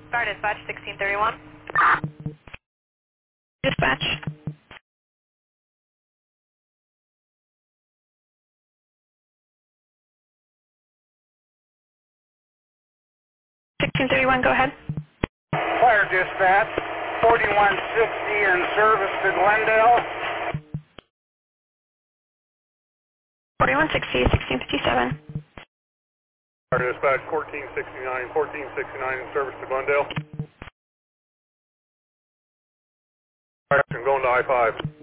Fire dispatch 1631. Dispatch. Go ahead. Fire dispatch 4160 in service to Glendale. 4160, 1657. Fire dispatch 1469 in service to Glendale. Fire action going to I-5.